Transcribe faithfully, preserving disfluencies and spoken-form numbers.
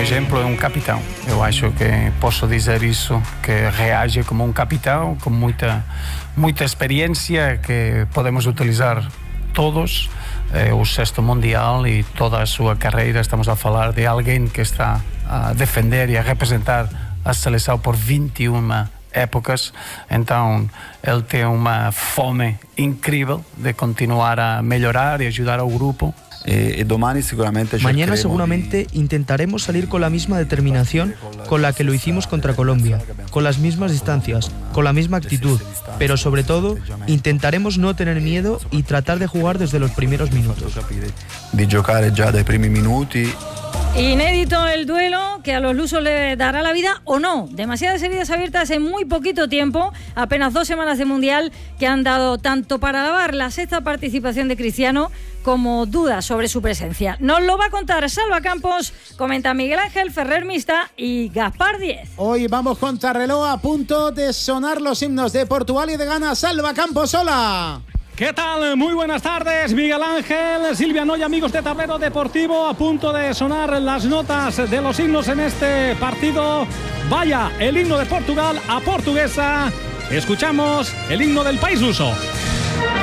exemplo, é um capitão. Eu acho que posso dizer isso, que reage como um capitão, com muita, muita experiência, que podemos utilizar todos. É o sexto mundial e toda a sua carreira estamos a falar de alguém que está a defender e a representar a seleção por vinte e uma épocas, então ele tem uma fome incrível de continuar a melhorar e ajudar ao grupo. Eh, domani seguramente Mañana seguramente intentaremos salir con la misma determinación con la que lo hicimos contra Colombia, con las mismas distancias, con la misma actitud, pero sobre todo intentaremos no tener miedo y tratar de jugar desde los primeros minutos. De giocare già dai primi minuti. Inédito el duelo, que a los lusos le dará la vida o no. Demasiadas heridas abiertas en muy poquito tiempo, apenas dos semanas de Mundial que han dado tanto para lavar la sexta participación de Cristiano como dudas sobre su presencia. Nos lo va a contar Salva Campos, comenta Miguel Ángel Ferrer Mista y Gaspar Diez. Hoy vamos contra reloj, a punto de sonar los himnos de Portugal y de Ghana. Salva Campos, hola. ¿Qué tal? Muy buenas tardes, Miguel Ángel, Silvia Noy, amigos de Tablero Deportivo, a punto de sonar las notas de los himnos en este partido. Vaya, el himno de Portugal a portuguesa. Escuchamos el himno del país luso.